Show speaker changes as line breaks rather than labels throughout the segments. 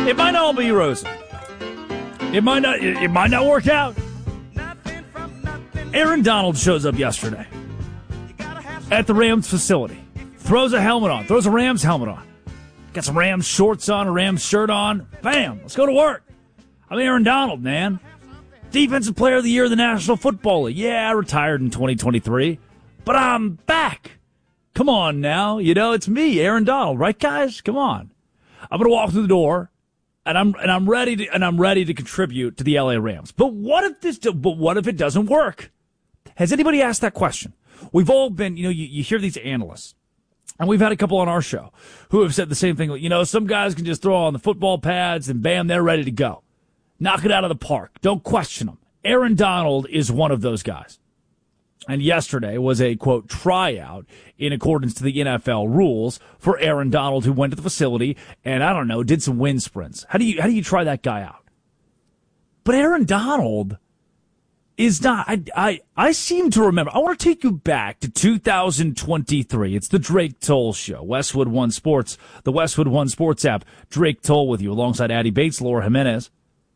It might all be rosy. It might not work out. Aaron Donald shows up yesterday at the Rams facility. Throws a helmet on. Throws a Rams helmet on. Got some Rams shorts on, a Rams shirt on. Bam, let's go to work. I'm Aaron Donald, man. Defensive Player of the Year of the National Football League. Yeah, I retired in 2023, but I'm back. Come on now. It's me, Aaron Donald, right, guys? Come on. I'm going to walk through the door, and I'm ready to contribute to the LA Rams. But what if it doesn't work? Has anybody asked that question? We've all been, you hear these analysts, and we've had a couple on our show who have said the same thing. Some guys can just throw on the football pads and bam, they're ready to go. Knock it out of the park. Don't question them. Aaron Donald is one of those guys. And yesterday was a, quote, tryout in accordance to the NFL rules for Aaron Donald, who went to the facility and, I don't know, did some wind sprints. How do you try that guy out? But Aaron Donald is not. I seem to remember. I want to take you back to 2023. It's the Drake Toll Show. Westwood One Sports, the Westwood One Sports app. Drake Toll with you alongside Addie Bates, Laura Jimenez.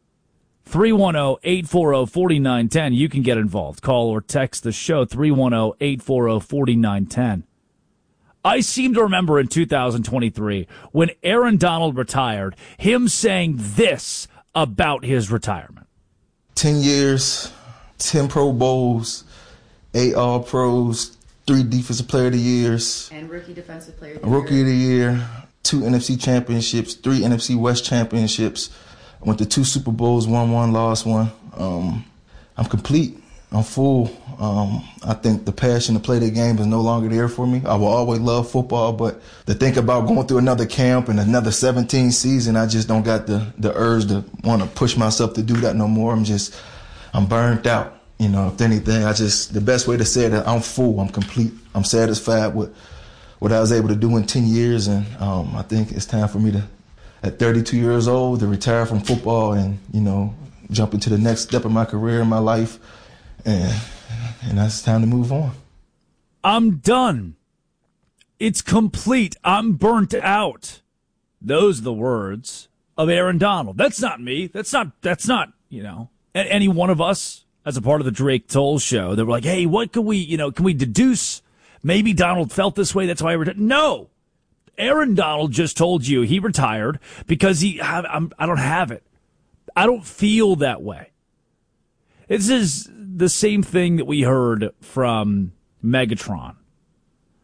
310-840-4910. You can get involved. Call or text the show, 310-840-4910. I seem to remember in 2023, when Aaron Donald retired, him saying this about his retirement.
10 years, 10 Pro Bowls, 8 All-Pros, 3 Defensive Player of the Years.
And Rookie Defensive Player of the Year.
Rookie of the Year, 2 NFC Championships, 3 NFC West Championships. I went to 2 Super Bowls, won one, lost one. I'm complete. I'm full. I think the passion to play the game is no longer there for me. I will always love football, but to think about going through another camp and another 17 season, I just don't got the urge to want to push myself to do that no more. I'm burnt out. If anything, the best way to say it, I'm full. I'm complete. I'm satisfied with what I was able to do in 10 years, and I think it's time for me to, at 32 years old, to retire from football and, jump into the next step of my career and my life. And that's time to move on.
I'm done. It's complete. I'm burnt out. Those are the words of Aaron Donald. That's not me. That's not, any one of us as a part of the Drake Toll Show that were like, hey, what can we deduce? Maybe Donald felt this way. That's why he retired. No. Aaron Donald just told you he retired because I don't have it. I don't feel that way. This is the same thing that we heard from Megatron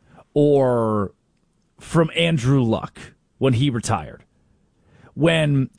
or from Andrew Luck when he retired. When